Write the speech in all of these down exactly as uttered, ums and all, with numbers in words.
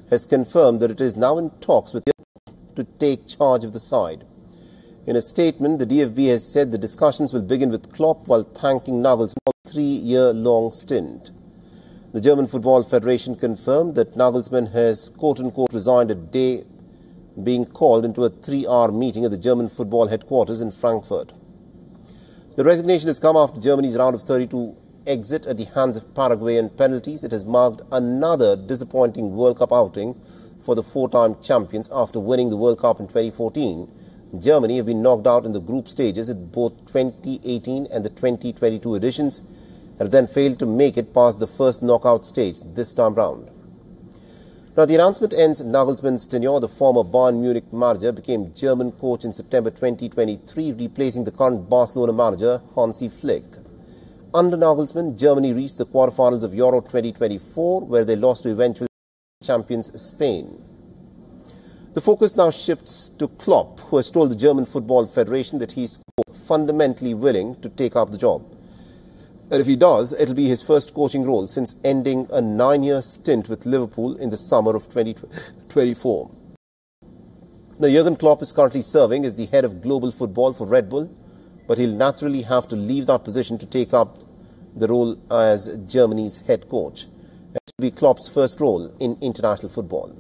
has confirmed that it is now in talks with to take charge of the side. In a statement, the D F B has said the discussions will begin with Klopp while thanking Nagelsmann for a three-year-long stint. The German Football Federation confirmed that Nagelsmann has quote-unquote resigned a day being called into a three-hour meeting at the German football headquarters in Frankfurt. The resignation has come after Germany's round of thirty-two exit at the hands of Paraguay and penalties. It has marked another disappointing World Cup outing for the four-time champions after winning the World Cup in twenty fourteen. Germany have been knocked out in the group stages at both twenty eighteen and the twenty twenty-two editions and have then failed to make it past the first knockout stage this time round. Now, the announcement ends Nagelsmann's tenure. The former Bayern Munich manager became German coach in September twenty twenty-three, replacing the current Barcelona manager Hansi Flick. Under Nagelsmann, Germany reached the quarterfinals of Euro twenty twenty-four, where they lost to eventual champions Spain. The focus now shifts to Klopp, who has told the German Football Federation that he is fundamentally willing to take up the job. And if he does, it will be his first coaching role since ending a nine-year stint with Liverpool in the summer of twenty twenty-four. Now, Jurgen Klopp is currently serving as the head of global football for Red Bull, but he'll naturally have to leave that position to take up the role as Germany's head coach. It will be Klopp's first role in international football.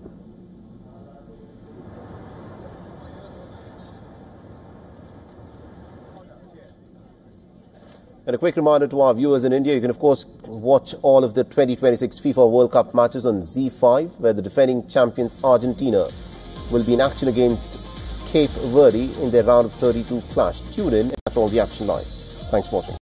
And a quick reminder to our viewers in India, you can of course watch all of the twenty twenty-six FIFA World Cup matches on Z five, where the defending champions Argentina will be in action against Cape Verde in their round of thirty-two clash. Tune in and all the action live. Thanks for watching.